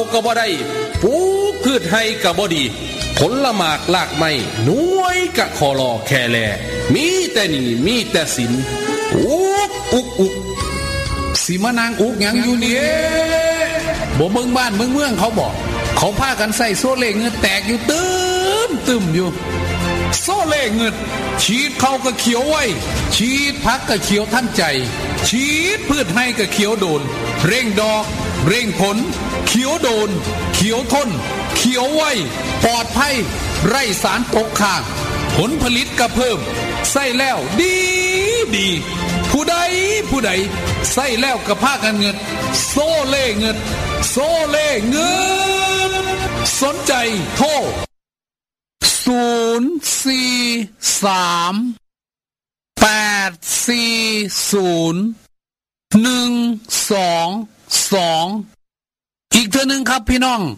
ก็บ่ได้ปลูกพืชไร่ก็บ่ดีผลหมากลากไม้หน่วยกะคอรอแค่แลมีแต่หนี้มีแต่สินอุกสิมานางอุกหยังอยู่นี่บ่เบิ่งบ้านเมืองเขาบอกเขาพากันใส่โซเล่เงือแตกอยู่ตึมอยู่โซเล่เงือฉีดเขาก็เขียวไว้ฉีดพักก็เขียวทันใจฉีดพืชให้ก็เขียวโดนเร่งดอกเร่งผลเขียวโดนเขียวทนเขียวไว้ปลอดภัยไร้สารตกค้างผลผลิตก็เพิ่มใส่แล้วดีผู้ใดใส่แล้วก็พากันเงินโซเล่เงินสนใจโทร0434012อีกเท่านึงครับพี่น้อง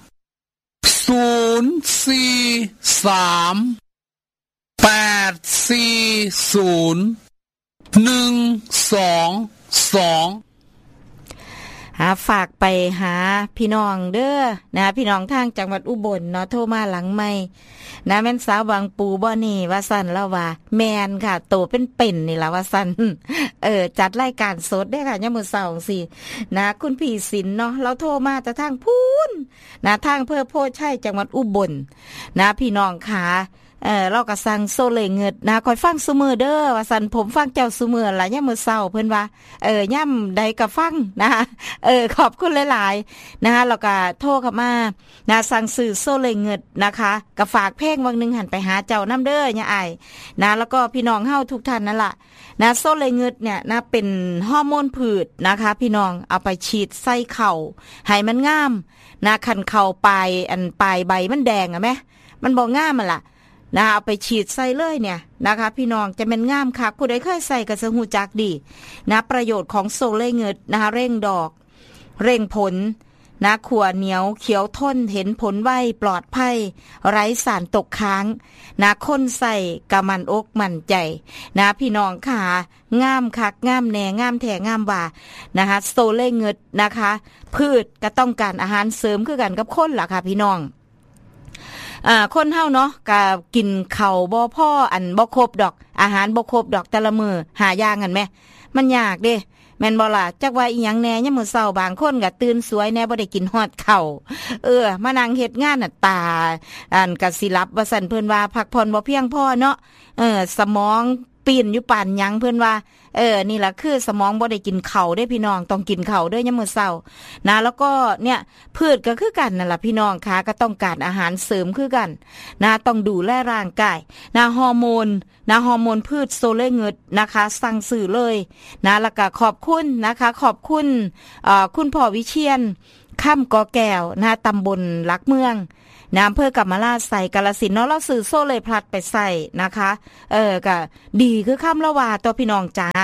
0434012 ฝากไปหาพี่น้องเด้อนะพี่น้องทางจังหวัดอุบลเนาะโทรมาหลังใหม่นะแม่นสาวบางปูบ่นี่ว่าซั่นแล้วว่าแม่นค่ะโตเป็นนี่ล่ะว่าซั่นจัดรายการสดได้ค่ะยามมื้อเช้าจังซี่นะคุณพี่ศิลป์เนาะเราโทรมาแต่ทางพูนนะทางอำเภอโพธิ์ชัยจังหวัดอุบลนะพี่น้องขาเราก็สั่งโซเลเงิดนะคอยฟังซุมื้อเด้อว่าซั่นผมฟังเจ้าซุมื้อล่ะยามมื้อเช้าเพิ่นว่าย่ํใดก็ฟังนะขอบคุณหลายๆนะคะแล้วก็โทรเข้ามานะสั่งซื้อโซเลเงิดนะคะก็ฝากเพลงวังนึงหันไปหาเจ้านำเด้อย่าอ้ายนะแล้วก็พี่น้องเฮาทุกท่านนั่นล่ะนะโซเลเงิดเนี่ยนะเป็นฮอร์โมนพืชนะคะพี่น้องเอาไปฉีดใส่เข่าให้มันงามนะคันเข่าปลายใบมันแดงอ่ะแม่มันบ่งามอ่ะล่ะนะเอาไปฉีดใส่เลยเนี่ยนะคะพี่น้องจะเป็นงามคักผู้ใดเคยใส่ก็จะฮู้จักดีนะประโยชน์ของโซเลเงิดนะคะเร่งดอกเร่งผลนะขัวเหนียวเขียวทนเห็นผลไวปลอดภัยไร้สารตกค้างนะคนใส่กะมันอกมั่นใจนะพี่น้องค่ะงามคักงามแน่งามแท้งามว่านะคะโซเลเงิดนะคะพืชก็ต้องการอาหารเสริมคือกันกับคนล่ะค่ะพี่น้องคนเฮาเนาะก็กินข้าวบ่พอบ่ครบดอกอาหารบ่ครบดอกแต่ละมื้อหาอย่างกันแม่มันยากเด้แม่นบ่ล่ะจักว่าอีหยังแหน่ยามมื้อเช้าบางคนก็ตื่นสวยแหน่บ่ได้กินฮอดข้าวมานั่งเฮ็ดงานน่ะตาก็สิหลับว่าซั่นเพิ่นว่าพักผ่อนบ่เพียงพอเนาะสมองปีนอยู่ปานหยังเพิ่นว่านี่ล่ะคือสมองบ่ได้กินข้าวเด้พี่น้องต้องกินข้าวเด้อยามมื้อเช้านะแล้วก็เนี่ยพืชก็คือกันนั่นล่ะพี่น้องค่ะก็ต้องการอาหารเสริมคือกันนะต้องดูแลร่างกายนะฮอร์โมนพืชโซเลเงิดนะคะสั่งซื้อเลยนะแล้วก็ขอบคุณนะคะขอบคุณคุณพ่อวิเชียรค่ำกอแก้วนะตำบลหลักเมืองน้ำเพื่อกำมะลาใส่กาฬสินธุ์เนาะเราซื้อโซ่เลยพลัดไปใส่นะคะก็ดีคือค่ำละว่าตัวพี่น้องจ๋า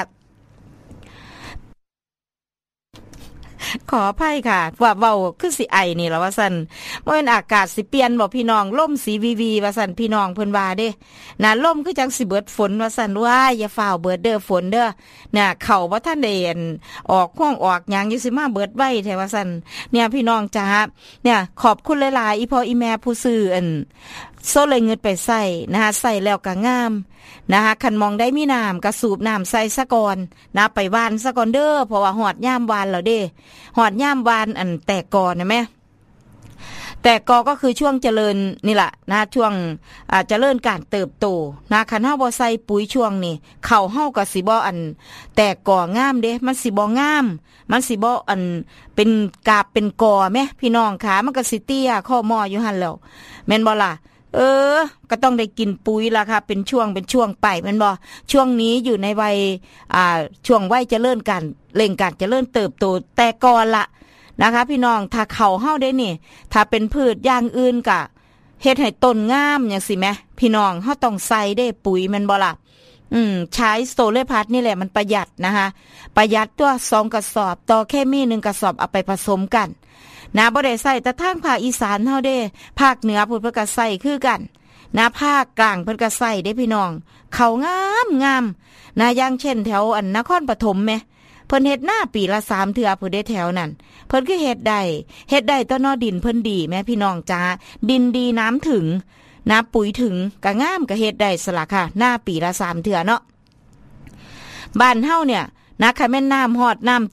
ขออภัยค่ะว่าเว้าคือสิไอนี่ล่ะว่าซั่นบ่แม่นอากาศสิเปลี่ยนบ่พี่น้องลมสีวีว่าซั่นพี่น้องเพิ่นว่าเด้น่ะลมคือจังสิเบิดฝนว่าซั่นว้ายอย่าฟ้าวเบิดเด้อฝนเด้อน่ะเข้าบ่ทันได้ออกห้องออกหยังอยู่สิมาเบิดไว้แท้ว่าซั่นเนี่ยพี่น้องจ๋าเนี่ยขอบคุณหลายๆอีพ่ออีแม่ผู้ซื้อโซเลยเงินไปใส่นะคะใส่แล้วก็งามนะคะคันมองได้มีน้ำก็สูบน้ำใส่ซะก่อนนะไปหว่านซะก่อนเด้อเพราะว่าหอดย่ามหว่านแล้วเด้หอดย่ามหว่านแตกกอนะแม่แต่ก็คือช่วงเจริญนี่แหละนะช่วงเจริญการเติบโตนะคันเฮาบ่ใส่ปุ๋ยช่วงนี้ข้าวเฮาก็สิบ่แตกกองามเด้มันสิบ่งามมันสิบ่เป็นกาบเป็นกอแม่พี่น้องขามันก็สิเตี้ยข้อมออยู่หั่นแล้วแม่นบ่ล่ะก็ต้องได้กินปุ๋ยล่ะค่ะเป็นช่วงไปแม่นบ่ช่วงนี้อยู่ในวัยช่วงวัยเจริญการเร่งการเจริญเติบโตแต่ก่อนละนะคะพี่น้องถ้าเขาเฮาได้นี่ถ้าเป็นพืชอย่างอื่นก็เฮ็ดให้ต้นงามจังซี่แหมพี่น้องเฮาต้องใส่ได้ปุ๋ยแม่นบ่ล่ะใช้โซเลพัดนี่แหละมันประหยัดนะคะประหยัดตัว2กระสอบต่อเคมี1กระสอบเอาไปผสมกันนะบ่ได้ใส่แต่ทางภาคอีสานเฮาเด้ภาคเหนือเพิ่นก็ใส่คือกันนะภาคกลางเพิ่นก็ใส่ได้พี่น้องเขางามนะอย่างเช่นแถวนครปฐมแม่เพิ่นเฮ็ดหน้าปีละ3เทื่อผู้ใดแถวนั้นเพิ่นคือเฮ็ดได้ต้นดินเพิ่นดีแม่พี่น้องจ้าดินดีน้ำถึงน้ำปุ๋ยถึงก็งามก็เฮ็ดได้สละค่ะหน้าปีละ3เทื่อเนาะบ้านเฮาเนี่ยนะค่ะแม่นน้ำฮอดน้ำ